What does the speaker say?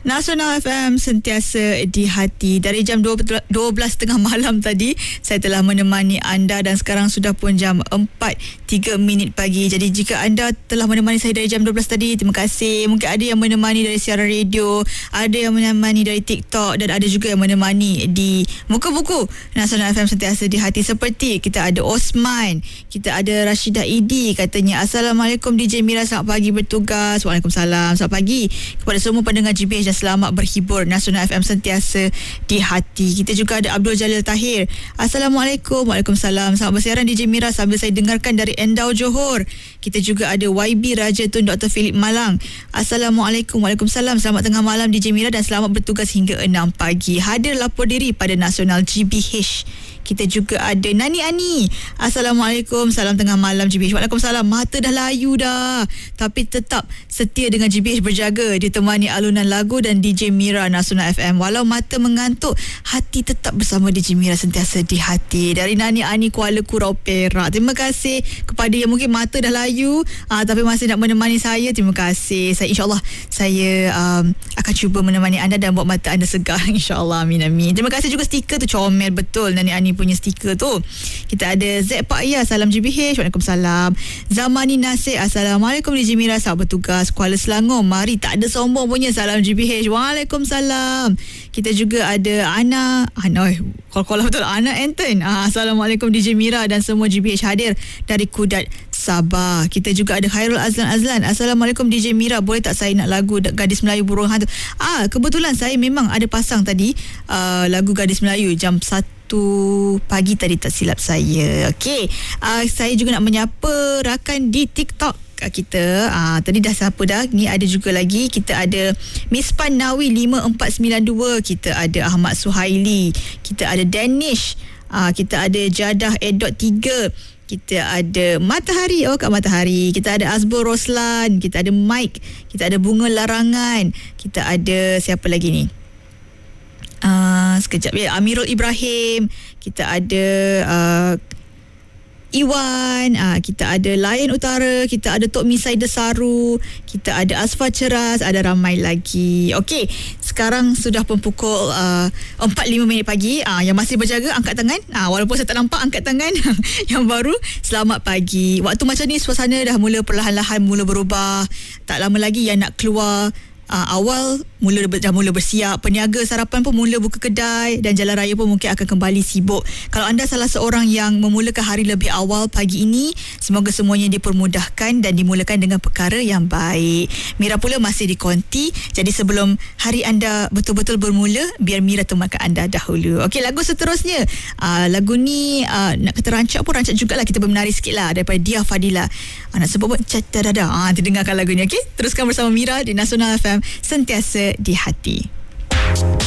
Nasional FM sentiasa di hati. Dari jam 12.30 malam tadi saya telah menemani anda dan sekarang sudah pun jam 4.03 pagi. Jadi jika anda telah menemani saya dari jam 12 tadi, terima kasih. Mungkin ada yang menemani dari siaran radio, ada yang menemani dari TikTok dan ada juga yang menemani di muka buku. Nasional FM sentiasa di hati. Seperti kita ada Osman, kita ada Rashidah Idi, katanya Assalamualaikum DJ Mira, selamat pagi bertugas. Waalaikumsalam, selamat pagi kepada semua pendengar GBH dan selamat berhibur. Nasional FM sentiasa di hati. Kita juga ada Abdul Jalil Tahir. Assalamualaikum. Waalaikumsalam, selamat bersiaran DJ Mira sambil saya dengarkan dari Endau Johor. Kita juga ada YB Raja Tun Dr. Philip Malang. Assalamualaikum. Waalaikumsalam, selamat tengah malam DJ Mira dan selamat bertugas hingga 6 pagi. Hadir lapor diri pada Nasional GBH. Kita juga ada Nani Ani. Assalamualaikum, salam tengah malam GBH. Waalaikumsalam, mata dah layu dah, tapi tetap setia dengan GBH, berjaga ditemani alunan lagu dan DJ Mira Nasional FM. Walau mata mengantuk, hati tetap bersama DJ Mira sentiasa di hati. Dari Nani Ani Kuala Kurau Perak. Terima kasih kepada yang mungkin mata dah layu tapi masih nak menemani saya. Terima kasih. InsyaAllah saya akan cuba menemani anda dan buat mata anda segar, insyaAllah. Amin amin. Terima kasih juga stiker tu comel betul Nani Ani punya stiker tu. Kita ada Z Pak Ya, salam GBH. Waalaikumsalam. Zamani Nasir, Assalamualaikum DJ Mira, selamat bertugas. Kuala Selangor, mari tak ada sombong punya, salam GBH. Waalaikumsalam. Kita juga ada Ana betul Ana Anton. Assalamualaikum DJ Mira dan semua GBH hadir dari Kudat, Sabah. Kita juga ada Khairul Azlan. Assalamualaikum DJ Mira, boleh tak saya nak lagu Gadis Melayu Burung Hantu? Kebetulan saya memang ada pasang tadi lagu Gadis Melayu jam 1 pagi tadi, tak silap saya. Okey, saya juga nak menyapa rakan di TikTok kita. Tadi dah siapa dah, ni ada juga lagi. Kita ada Miss Pan Nawi 5492, kita ada Ahmad Suhaili, kita ada Danish, kita ada Jadah Edot 3, kita ada Matahari, Kak Matahari, kita ada Azbur Roslan, kita ada Mike, kita ada Bunga Larangan, kita ada siapa lagi ni, sekejap ya, Amirul Ibrahim, kita ada Iwan, kita ada Lion Utara, kita ada Tok Misai Desaru, kita ada Asfa Ceras, ada ramai lagi. Okey, sekarang sudah pun pukul 4.05 pagi. Yang masih berjaga angkat tangan. Walaupun saya tak nampak angkat tangan. Yang baru, selamat pagi. Waktu macam ni suasana dah mula perlahan-lahan mula berubah. Tak lama lagi yang nak keluar awal dah mula bersiap. Peniaga sarapan pun mula buka kedai dan jalan raya pun mungkin akan kembali sibuk. Kalau anda salah seorang yang memulakan hari lebih awal pagi ini, semoga semuanya dipermudahkan dan dimulakan dengan perkara yang baik. Mira pula masih di konti, jadi sebelum hari anda betul-betul bermula, biar Mira temankan anda dahulu. Okey, lagu seterusnya, lagu ni nak kata rancak pun rancak jugalah, kita bermenari sikit lah, daripada Dia Fadila. Nak sebut pun Catadada. Terdengarkan lagu ni. Okey, teruskan bersama Mira di Nasional FM sentiasa di hati.